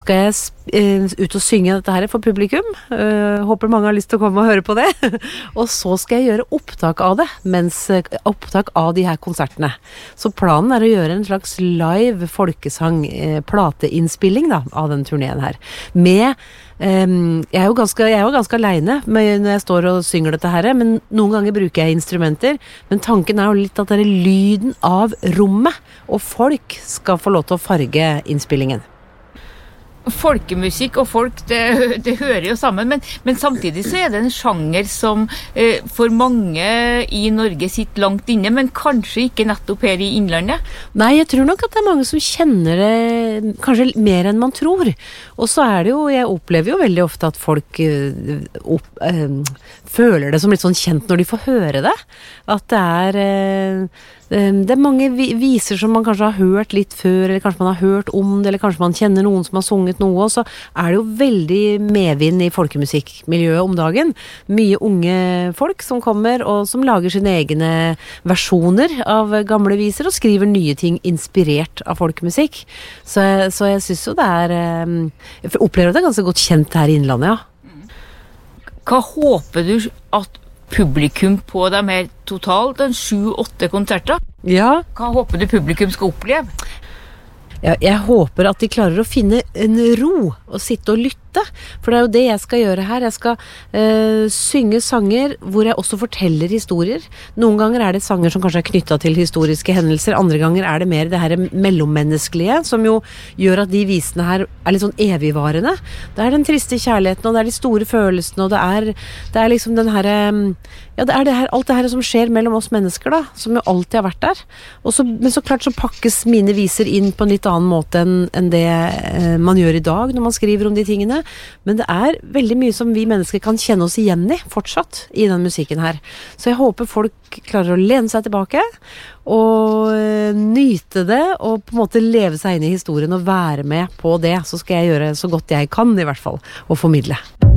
skal jeg ut og synge dette her for publikum. Håper mange har lyst til å komme og høre på det. Og så skal jeg gjøre opptak av det, opptak av de her konsertene. Så planen er å gjøre en slags live folkesang, plateinnspilling da, av den turneen her. Jeg er jo ganske alene når jeg står og synger dette her, men noen ganger bruker jeg instrumenter, men tanken er jo litt at det er lyden av rommet, og folk skal få lov til å farge innspillingen. Folkemusikk og folk, det hører jo sammen, men samtidig så er det en sjanger som for mange i Norge sitter langt inne, men kanskje ikke nettopp her i Innlandet? Nei, jeg tror nok at det er mange som kjenner det kanskje mer enn man tror. Og så er det jo, jeg opplever jo veldig ofte at folk føler det som litt sånn kjent når de får høre det. At det er mange viser som man kanskje har hørt litt før, eller kanskje man har hørt om det, eller kanskje man kjenner noen som har sunget noe, og så er det jo veldig medvind i folkemusikkmiljøet om dagen. Mye unge folk som kommer, og som lager sine egne versjoner av gamle viser, og skriver nye ting inspirert av folkemusikk. Så jeg synes jo det jeg opplever at det er ganske godt kjent her i Innlandet, ja. Hva håper du at publikum på de her totalt 7-8 konserter? Ja. Hva håper du publikum skal oppleve? Ja, jeg håper at de klarer å finne en ro og sitte og lytte, for det er jo det jeg skal gjøre her. Jeg skal synge sanger hvor jeg også forteller historier. Noen ganger er det sanger som kanskje er knyttet til historiske hendelser, andre ganger er det mer det her mellommenneskelige, som jo gjør at de visene her er litt sånn evigvarende. Det er den triste kjærligheten, og det er de store følelsene, og det er liksom den her, ja, det er det her, alt det her som skjer mellom oss mennesker da, som jo alltid har vært der. Men så klart så pakkes mine viser inn på en litt annen måte enn det man gjør i dag når man skriver om de tingene. Men det er veldig mye som vi mennesker kan kjenne oss igjen i fortsatt i den musikken her. Så jeg håper folk klarer å lene seg tilbake og nyte det, og på en måte leve seg inn i historien og være med på det. Så skal jeg gjøre så godt jeg kan i hvert fall, og formidle.